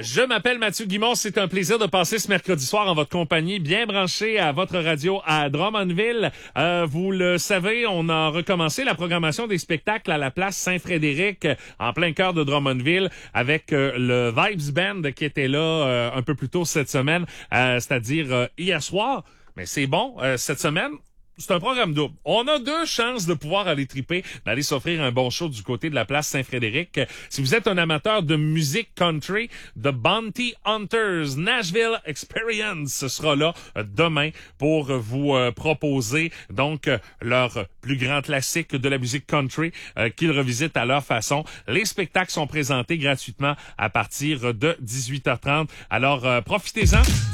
Je m'appelle Mathieu Guimond. C'est un plaisir de passer ce mercredi soir en votre compagnie, bien branché à votre radio à Drummondville. Vous le savez, on a recommencé la programmation des spectacles à la place Saint-Frédéric, en plein cœur de Drummondville, avec le Vibes Band qui était là un peu plus tôt cette semaine, c'est-à-dire hier soir. Mais c'est bon, cette semaine, c'est un programme double. On a deux chances de pouvoir aller triper, d'aller s'offrir un bon show du côté de la place Saint-Frédéric. Si vous êtes un amateur de musique country, The Bounty Hunters Nashville Experience sera là demain pour vous proposer donc leur plus grand classique de la musique country qu'ils revisitent à leur façon. Les spectacles sont présentés gratuitement à partir de 18h30. Alors profitez-en.